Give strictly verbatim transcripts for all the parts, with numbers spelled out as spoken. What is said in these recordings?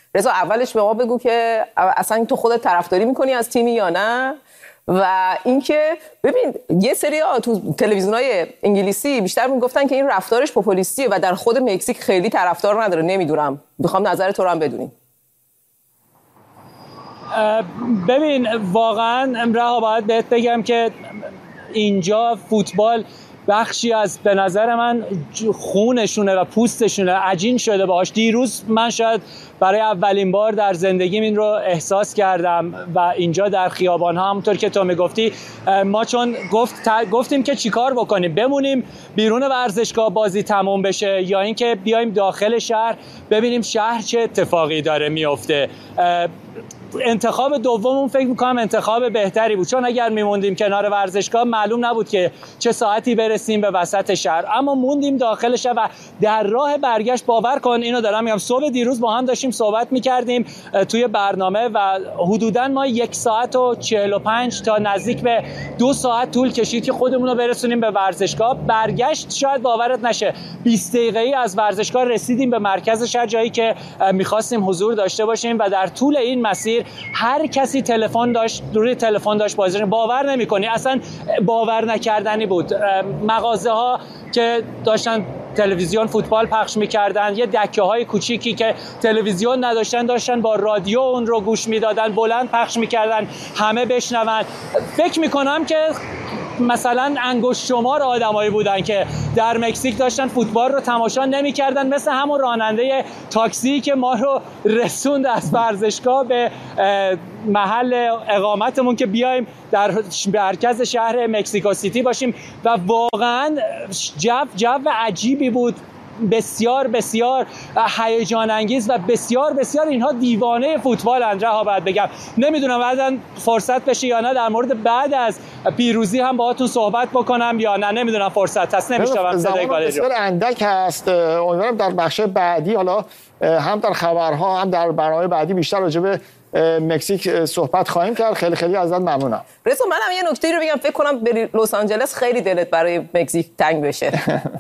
رضا اولش به ما بگو که اصلا تو خودت طرفداری میکنی از تیمی یا نه، و اینکه ببین یه سری‌ها تو تلویزیون‌های انگلیسی بیشتر میگفتن که این رفتارش پوپولیستیه و در خود مکزیک خیلی طرفدار نداره. نمیدونم، میخوام نظر تو رو هم بدونیم. ببین واقعا رها باید بهت بگم که اینجا فوتبال بخشی از به نظر من خونشونه و پوستشونه، عجین شده باهاش. دیروز من شاید برای اولین بار در زندگیم این رو احساس کردم و اینجا در خیابان ها همونطور که تو میگفتی ما چون گفت گفتیم که چیکار بکنیم، بمونیم بیرون ورزشگاه بازی تموم بشه یا اینکه بیایم داخل شهر ببینیم شهر چه اتفاقی داره میفته. انتخاب دوممون فکر میکنم انتخاب بهتری بود، چون اگر میموندیم کنار ورزشگاه معلوم نبود که چه ساعتی برسیم به وسط شهر، اما موندیم داخل شهر و در راه برگشت باور کن اینو دارم میگم، صبح دیروز با هم داشتیم صحبت میکردیم توی برنامه و حدوداً ما یک ساعت و چهل و پنج تا نزدیک به دو ساعت طول کشید که خودمون رو برسونیم به ورزشگاه. برگشت شاید باورت نشه بیست دقیقه‌ای از ورزشگاه رسیدیم به مرکز شهر، جایی که میخواستیم حضور داشته باشیم و در طول این مسیر هر کسی تلفن داشت، روی تلفن داشت بازی. باور نمی‌کنی، اصلا باور نکردنی بود. مغازه ها که داشتن تلویزیون فوتبال پخش می‌کردن، یه دکه‌های کوچیکی که تلویزیون نداشتن داشتن با رادیو اون رو گوش میدادن، بلند پخش می‌کردن همه بشنون. فکر می‌کنم که مثلا انگشت شمار آدمایی بودن که در مکزیک داشتن فوتبال رو تماشا نمی‌کردن، مثل همون راننده تاکسی که ما رو رسوند از ورزشگاه به محل اقامتمون که بیایم در مرکز شهر مکزیکو سیتی باشیم. و واقعا جو جو عجیبی بود، بسیار بسیار هیجان انگیز و بسیار بسیار اینها دیوانه فوتبال اندرها باید بگم. نمیدونم بعداً فرصت بشه یا نه در مورد بعد از پیروزی هم باهاتون صحبت بکنم یا نه، نمیدونم فرصت هست، نمیشتم صدای گالری رو. بسیار اندک هست، امیدوارم در بخش بعدی حالا هم در خبرها هم در برنامه بعدی بیشتر راجع به مکزیک صحبت خواهیم کرد. خیلی خیلی ازت ممنونم. رضا منم یه نکته رو بگم، فکر کنم بری لس آنجلس خیلی دلت برای مکزیک تنگ بشه.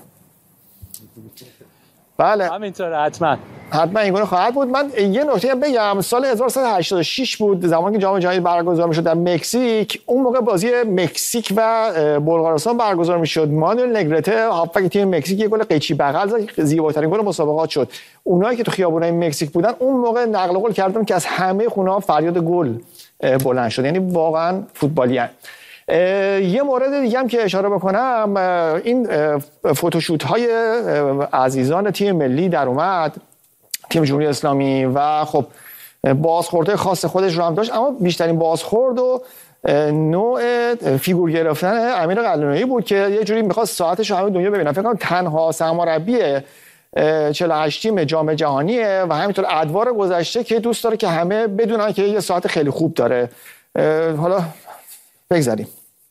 بله همینطوره، حتما حتما اینگونه خواهد بود. من یه نکته بگم، سال هزار و سیصد و هشتاد و شش بود زمانی که جام جهانی برگزار میشد در مکزیک. اون موقع بازی مکزیک و بلغارستان برگزار میشد. مانوئل نگرته هافبک تیم مکزیک یه گل قیچی بغل زد، زیباترین گل مسابقات شد. اونایی که تو خیابونای مکزیک بودن اون موقع نقل قول کردن که از همه خونه‌ها فریاد گل بلند شد، یعنی واقعا فوتبالیان. یه مورد دیگه هم که اشاره بکنم، این فوتوشوت های عزیزان تیم ملی در اومد، تیم جمهوری اسلامی، و خب بازخورده خاص خودش رو هم داشت، اما بیشترین بازخورد و نوع فیگور گرفتن امیر قلعه‌نویی بود که یه جوری میخواست ساعتش رو همه دنیا ببینن. فکر کنم تنها سرمربی چهل و هشت تیم جام جهانیه و همینطور ادوار گذشته که دوست داره که همه بدونن که یه ساعت خیلی خوب داره. حالا بگذاریم.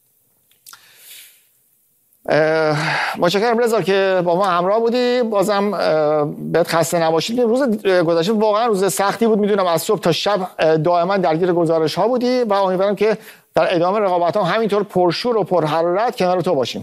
متشکرم رضا که با ما همراه بودی. بازم بهت خسته نباشید. روز گذشته واقعا روز سختی بود، میدونم از صبح تا شب دائما درگیر گزارش ها بودی و امیدوارم که در ادامه رقابت ها همینطور پرشور و پرحرارت کنار تو باشیم.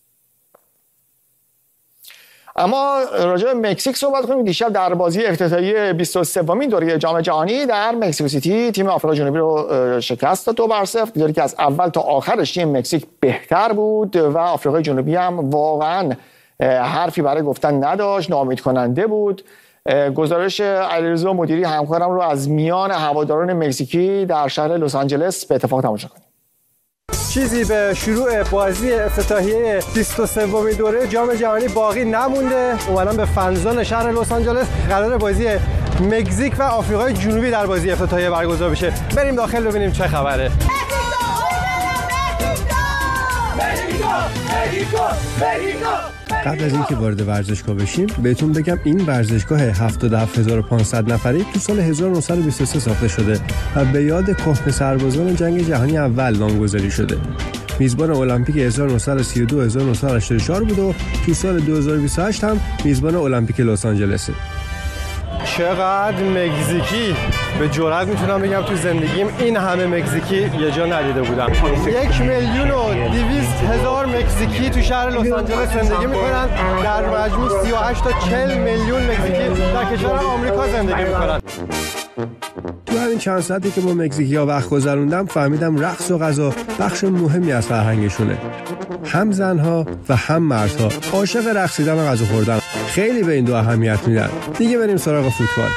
اما راجع به مکزیک صحبت کنیم. دیشب در بازی افتتاحیه بیست و سومین دوره جام جهانی در مکزیکو سیتی تیم آفریقای جنوبی رو شکست داد دو بر صفر، دیداری که از اول تا آخرش تیم مکزیک بهتر بود و آفریقای جنوبی هم واقعا حرفی برای گفتن نداشت، ناامید کننده بود. گزارش علیرضا مدیری همکارم رو از میان هواداران مکزیکی در شهر لس آنجلس به اتفاق تماشا کنیم. چیزی به شروع بازی افتتاحیه بیست و سومین دوره جام جهانی باقی نمونده. اومدن به فنزون شهر لس آنجلس، قرار بازی مکزیک و آفریقای جنوبی در بازی افتتاحیه برگزار بشه. بریم داخل ببینیم چه خبره. قبل از اینکه وارد ورزشگاه بشیم بهتون بگم این ورزشگاه هفتاد و هفت هزار و پانصد نفری تو سال هزار و نهصد و بیست و سه ساخته شده و به یاد کهنه سربازان جنگ جهانی اول نامگذاری شده. میزبان المپیک هزار و نهصد و سی و دو هزار و نهصد و هشتاد و چهار بود و تو سال دو هزار و بیست و هشت هم میزبان المپیک لس آنجلسه. چقدر مکزیکی به جرئت میتونم بگم تو زندگیم این همه مکزیکی یه جا ندیده بودم. یک میلیون و دویست هزار مکزیکی تو شهر لس آنجلس زندگی میکنن، در مجموع سی و هشت تا چهل میلیون مکزیکی در کشور آمریکا زندگی میکنن. تو همین چند ساعتی که با مکزیکی‌ها وقت گذروندم فهمیدم رقص و غذا بخش مهمی از فرهنگشونه. هم زنها و هم مردها عاشق رقصیدن و غذا خوردن، خیلی به این دو اهمیت میدن. دیگه بریم سراغ فوتبال.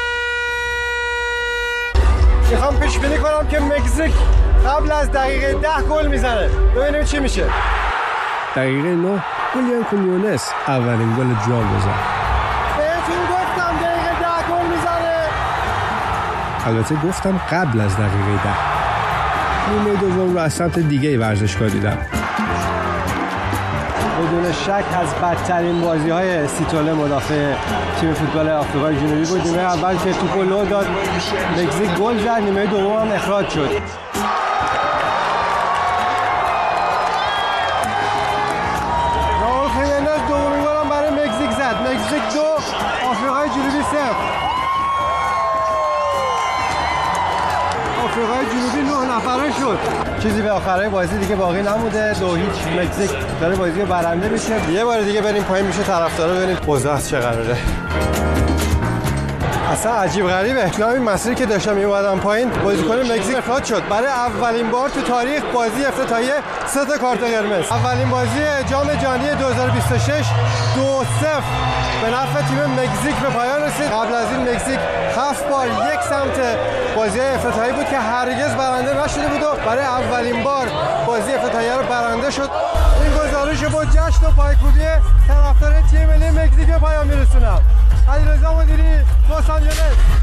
میخوام پیش بینی کنم که مکزیک قبل از دقیقه ده گل میزنه. ببینیم چی میشه. دقیقه نه هولیان کومینیونس اولین گل جام بزن. بهتون گفتم دقیقه ده گل میزنه. البته گفتم قبل از دقیقه ده. نیمه دوم رو از سمت دیگه ورزشگاه دیدم. بدون شک از بدترین بازی‌های سیتوله مدافع تیم فوتبال آفریقای جنوبی بود. نیمه اول که توپو لو داد مکزیک گل زد، نیمه دوم هم اخراج شد. راول خیمنز دومین گل هم برای مکزیک زد. مکزیک دو آفریقای جنوبی صفر. آفریقای جنوبی نه نفره شد. چیزی به آخرای بازی دیگه باقی نموده. دو هیچ مکزیک داره بازی رو برنده میشه. یه بار دیگه بریم پایین میشه طرفدارا ببینید اوضاع چه قراره. اصلا عجیب غریبه. من این مسیری که داشتم میومدم پایین بازیکن مکزیک اخراج شد. برای اولین بار تو تاریخ بازی افتتاحیه سه تا کارت قرمز. اولین بازی جام جهانی دو هزار و بیست و شش دو صفر به نفع تیم مکزیک به پایان رسید. قبل از این مکزیک هفت بار یک سمت بازی افتتاحیه بود که هرگز برنده نشده بود و برای اولین بار بازی افتتاحیه رو برنده شد. این گزارش با جشن و پایکوبی طرفدار تیم ملی مکزیک به پایان میرسونم. علیرضا مدیری، لس آنجلس.